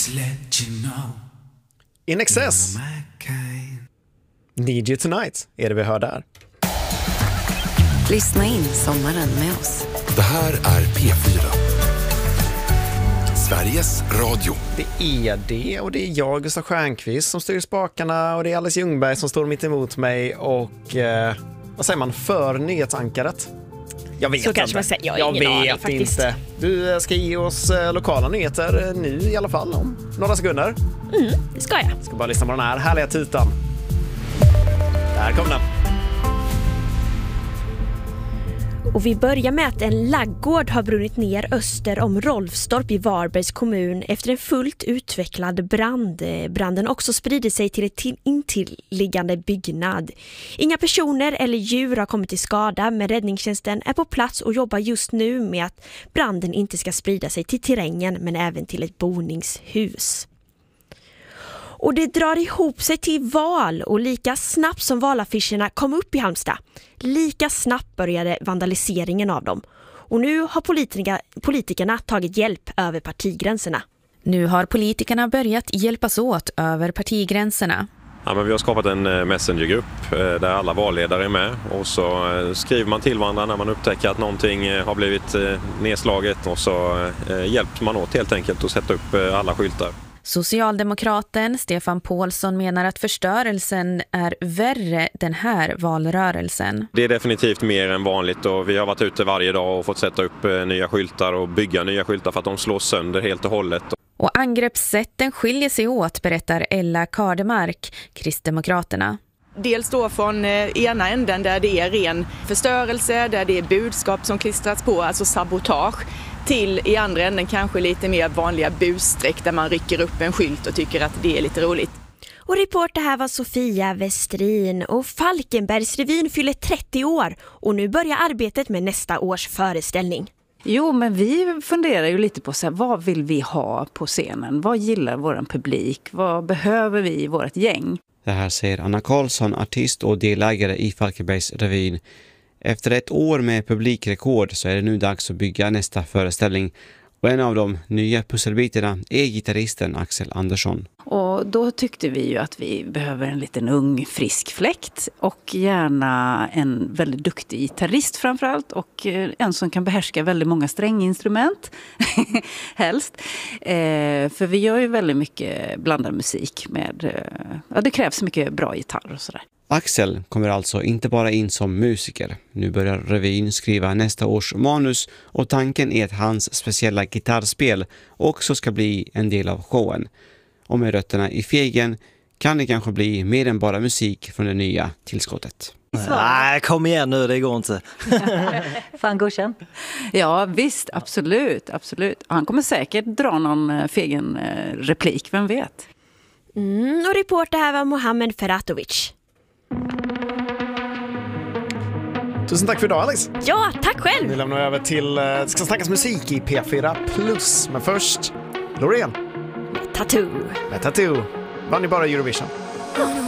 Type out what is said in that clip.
In Excess. Need You Tonight är det vi hör där. Lyssna in sommaren med oss. Det här är P4. Sveriges Radio. Det är det, och det är jag, Gustav Stjernqvist, som styr spakarna, och det är Alice Ljungberg som står mitt emot mig och vad säger man, för nyhetsankaret. Jag vet så inte. Kanske man säger. Jag vet vet faktiskt. inte. Du ska ge oss lokala nyheter nu i alla fall om några sekunder. Det ska jag. Ska bara lyssna på den här härliga titeln. Där kom den. Och vi börjar med att en laggård har brunnit ner öster om Rolfstorp i Varbergs kommun efter en fullt utvecklad brand. Branden också sprider sig till ett intilliggande byggnad. Inga personer eller djur har kommit till skada, men räddningstjänsten är på plats och jobbar just nu med att branden inte ska sprida sig till terrängen men även till ett boningshus. Och det drar ihop sig till val, och lika snabbt som valaffischerna kom upp i Halmstad, lika snabbt började vandaliseringen av dem. Och nu har politikerna tagit hjälp över partigränserna. Nu har politikerna börjat hjälpas åt över partigränserna. Ja, men vi har skapat en messengergrupp där alla valledare är med, och så skriver man till varandra när man upptäcker att någonting har blivit nedslaget, och så hjälper man åt helt enkelt att sätta upp alla skyltar. Socialdemokraten Stefan Paulsson menar att förstörelsen är värre den här valrörelsen. Det är definitivt mer än vanligt, och vi har varit ute varje dag och fått sätta upp nya skyltar och bygga nya skyltar för att de slås sönder helt och hållet. Och angreppssätten skiljer sig åt, berättar Ella Kardemark, Kristdemokraterna. Dels då från ena änden där det är ren förstörelse, där det är budskap som klistrats på, alltså sabotage, till i andra änden kanske lite mer vanliga bussträck där man rycker upp en skylt och tycker att det är lite roligt. Och reporter här var Sofia Westrin, och Falkenbergsrevyn fyller 30 år och nu börjar arbetet med nästa års föreställning. Jo, men vi funderar ju lite på så här, vad vill vi ha på scenen? Vad gillar våran publik? Vad behöver vi i vårt gäng? Det här säger Anna Karlsson, artist och delägare i Falkenbergsrevyn. Efter ett år med publikrekord så är det nu dags att bygga nästa föreställning. Och en av de nya pusselbitarna är gitarristen Axel Andersson. Och då tyckte vi ju att vi behöver en liten ung frisk fläkt och gärna en väldigt duktig gitarrist framförallt, och en som kan behärska väldigt många stränginstrument helst. För vi gör ju väldigt mycket blandad musik med, det krävs mycket bra gitarr och sådär. Axel kommer alltså inte bara in som musiker. Nu börjar revyn skriva nästa års manus, och tanken är att hans speciella gitarrspel också ska bli en del av showen. Och med rötterna i Fegen kan det kanske bli mer än bara musik från det nya tillskottet. Nej, kom igen nu, det går inte. Fan godkänd. Ja visst, absolut. Han kommer säkert dra någon Fegen replik, vem vet. Och reporter här var Mohammed Feratovic. Tusen tack för idag, Alex. Ja, tack själv. Vi lämnar över till det ska snackas musik i P4+. Men först Loreen Tattoo. med Tattoo. Vann ni bara Eurovision?